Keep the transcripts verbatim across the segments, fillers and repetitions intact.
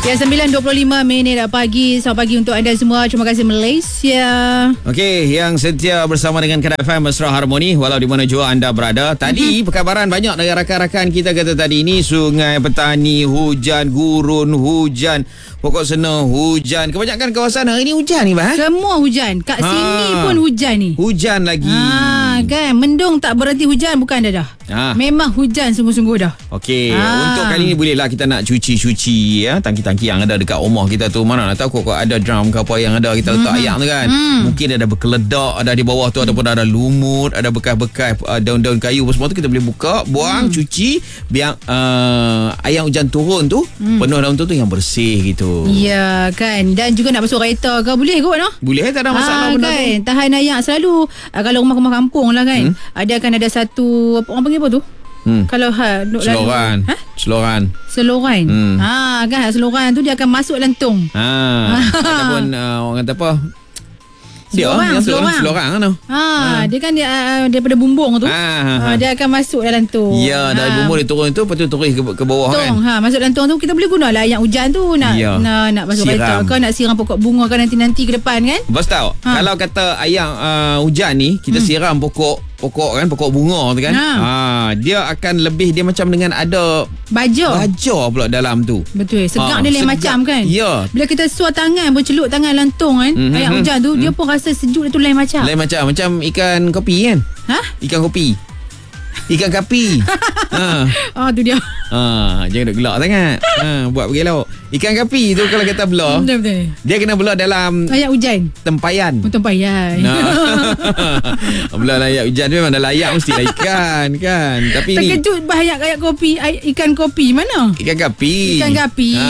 Ya, sembilan dua puluh lima minit pagi. Selamat pagi untuk anda semua. Terima kasih Malaysia. Okey, yang setia bersama dengan Kedah F M Mesra Harmoni walau di mana jua anda berada. Tadi mm-hmm. perkabaran banyak dari rakan-rakan kita kata tadi ni sungai, petani, hujan, gurun, hujan, pokok sena, hujan. Kebanyakan kawasan hari ni hujan ni bah. Semua hujan. Kat ha. sini pun hujan ni. Hujan lagi. Ha, kan, mendung tak berhenti hujan bukan dah dah. Ha. Memang hujan sungguh-sungguh dah. Okey, ha. untuk kali ni bolehlah kita nak cuci-cuci ya, tangki-tangki yang ada dekat rumah kita tu. Mana nak tahu kok ada drum ke apa yang ada kita letak mm. ayam tu kan. Mm. Mungkin ada berkeledak, ada di bawah tu ataupun ada lumut, ada bekas-bekas uh, daun-daun kayu semua tu kita boleh buka, buang, mm. cuci biar uh, ayam hujan turun tu mm. penuh daun tu tu yang bersih gitu. Ya kan. Dan juga nak basuh kereta ke boleh kot no? Boleh, tak ada masalah ha, benda kan? tu. Tahan ayam selalu uh, kalau rumah-rumah kampung lah kan. Hmm? Ada akan ada satu apa orang panggil apa tu? Hmm. Kalau ha, seloran. Ha? Seloran. Seloran. Hmm. Ha kan, seloran tu dia akan masuk lantung. Ha. Ataupun uh, orang kata apa? Dia seloran, seloran, seloran kan tu. Ha, ha, dia kan dia uh, daripada bumbung tu. Ha, ha, ha. Dia akan masuk dalam tu. Ya, dari ha. bumbung dia turun tu, lepas tu turun ke, ke bawah Tong, kan. Ha, masuk dalam tong tu kita boleh gunalah ayam hujan tu nak ya. nak, nak basuh kereta ke, nak siram pokok bunga kan nanti-nanti ke depan kan. Bos tahu, ha. kalau kata ayam uh, hujan ni kita hmm. siram pokok pokok kan, pokok bunga tu kan. Ha. ha dia akan lebih, dia macam dengan ada baja. Baja pula dalam tu. Betul. Segak ha, dia lain macam kan. Ya. Bila kita suar tangan, bercelup tangan lantung kan, mm-hmm. ayam hujan tu, mm-hmm. dia pun rasa sejuk dia tu lain macam. Lain macam macam ikan kopi kan? Ha? Ikan kopi. Ikan kapi. ha. Oh tu dia. Ha, jangan duk gelak sangat. Ha, buat pergi lauk. Ikan kapi tu kalau kata belah, betul, betul. dia kena belah dalam ayam hujan. Tempayan. Oh, tempayan. Nah. Belah ayam hujan memang dah layak mestilah ikan kan. Tapi terkejut ni terkejut bahaya ayam kopi, ikan kopi mana? Ikan kapi. Ikan kapi. Ha.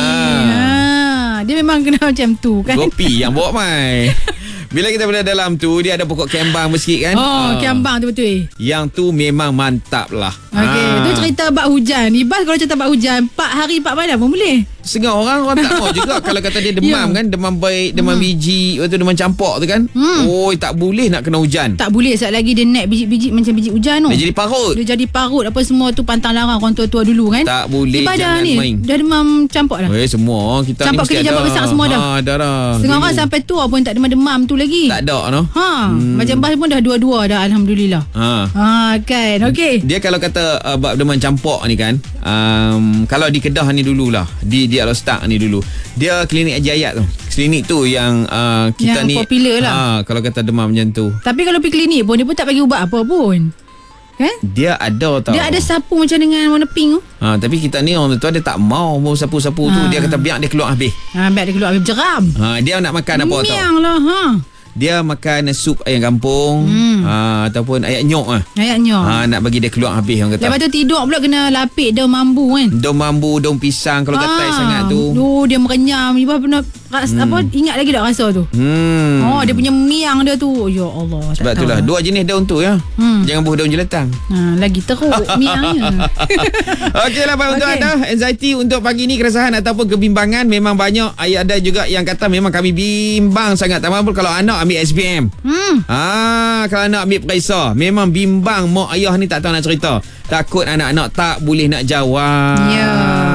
ha. Dia memang kena macam tu kan. Kopi yang bawa mai. Bila kita berada dalam tu, dia ada pokok kembang bersikit kan. Oh, ha. kembang tu betul. Yang tu memang mantap lah. Okey, ha. tu cerita bab hujan. Ibas kalau cerita bab hujan, empat hari empat malam pun boleh. Setengah orang orang tak mau juga kalau kata dia demam yeah. kan, demam baik, demam hmm. biji, lepas tu demam campak tu kan. Hmm. Oh, tak boleh nak kena hujan. Tak boleh, sekejap lagi dia naik biji-biji macam biji hujan tu. Dia jadi parut. Dia jadi parut apa semua tu, pantang larang orang tua-tua dulu kan. Tak boleh, Ibas jangan ni, main. Dah demam campak dah. Eh, semua kita campak ni mesti ada. Campak besar semua dah. Ha, dah dah. Setengah orang sampai tua pun tak demam-demam tu lagi. Tak ada no. Ha, hmm. macam Bas pun dah dua-dua dah alhamdulillah. Ha. Ha kan. Okey. Dia kalau kata uh, bab demam campak ni kan, um, kalau di Kedah ni dululah, di di Alostak ni dulu. Dia klinik Haji Ayat tu. Klinik tu yang uh, kita yang ni popular lah. Ha, kalau kata demam macam tu. Tapi kalau pergi klinik pun dia pun tak bagi ubat apa pun. Kan? Dia ada tau. Dia ada sapu macam dengan warna pink tu. Ha, tapi kita ni orang tua dia tak mau mau sapu-sapu ha. tu. Dia kata biar dia keluar habis. Ha, biar dia keluar habis jeram. Ha, dia nak makan apa tau. Miang lah ha. Dia makan sup ayam kampung hmm. ha, ataupun ayam nyok ah. Ayam nyok. Ha, nak bagi dia keluar habis orang kata. Lepas tu tidur pula kena lapik daun mambu kan. Daun mambu, daun pisang kalau ha. gatal sangat tu. Oh, dia merenyam. Ibu pernah ras, hmm. apa ingat lagi tak rasa tu? Hmm. Oh, dia punya miang dia tu. Ya Allah. Sebab itulah dua jenis daun tu ya. Hmm. Jangan buah daun jelatang. Ha, lagi teruk miangnya. Okeylah bang, untuk okay. anda anxiety untuk pagi ni, keresahan ataupun kebimbangan memang banyak. Ada juga yang kata memang kami bimbang sangat. Tak mampu kalau anak ambil S B M. Hmm. Ah, kalau nak ambil periksa, memang bimbang mak ayah ni tak tahu nak cerita. Takut anak-anak tak boleh nak jawab. Ya.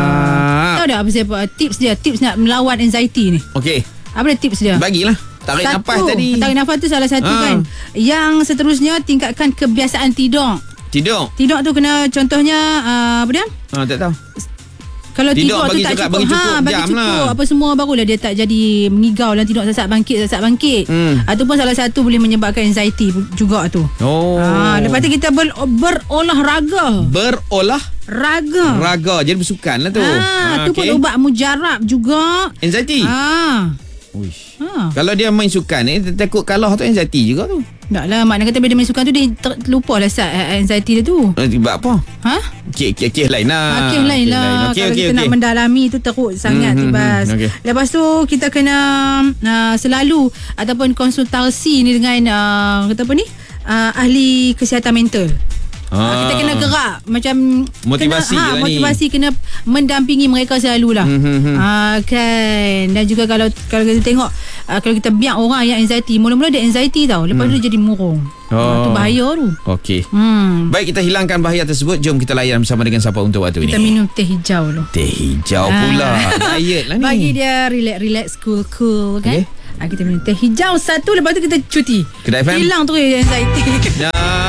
Tahu tak apa siapa tips dia, tips nak melawan anxiety ni? Okey. Apa dia tips dia? Bagilah. Tarik satu, nafas tadi. Tarik nafas tu salah satu ha. kan. Yang seterusnya tingkatkan kebiasaan tidur. Tidur. Tidur tu kena contohnya uh, apa dia? Ah, tak tahu. Kalau tidur, tidur tu tak cukup, bagi cukup, ha, bagi cukup lah. Apa semua barulah dia tak jadi mengigau dan tidur sasak bangkit sasak bangkit. Hmm. Ataupun salah satu boleh menyebabkan anxiety juga tu. Oh. Ha, lepas tu kita ber, berolahraga. Berolah raga. Raga. Jadi bersukan lah tu. Ha, ha, tu okay. pun ubat mujarab juga. Anxiety. Ha. Uish. Ha. Kalau dia main sukan ni eh, takut kalah tu anxiety juga tu. Tak lah, maknanya kata bila dia main sukan tu dia terlupa lah sat anxiety dia tu. Sebab apa? Ha? Kes lain lah. Kes lain lah. Okay, Kalau okay, kita okay. nak mendalami tu teruk sangat mm-hmm, Tibas. Okay. Lepas tu kita kena uh, selalu ataupun konsultasi ni dengan uh, kata apa ni? Uh, ahli kesihatan mental. Ah. Kita kena gerak macam motivasi kena, ha, lah motivasi ni. Kena mendampingi mereka selalulah. Mm-hmm. Ha, kan. Dan juga kalau kalau kita tengok uh, kalau kita biar orang yang anxiety, mula-mula dia anxiety tau, lepas mm. tu dia jadi murung. Oh. Itu bahaya tu. Okey. Hmm. Baik, kita hilangkan bahaya tersebut. Jom kita layan bersama dengan siapa untuk waktu kita ini. Kita minum teh hijau tu. Teh hijau pula. Diet lah ni. Bagi dia relax-relax, cool-cool kan. Okay. Ha, kita minum teh hijau satu. Lepas tu kita cuti. Kedai F M. Hilang tu anxiety. Ya.